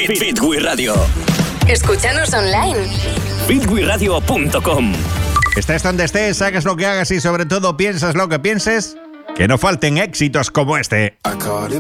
Fit Radio. Escúchanos online. fitwiradio.com. Estés donde estés, hagas lo que hagas y sobre todo piensas lo que pienses, que no falten éxitos como este. I caught it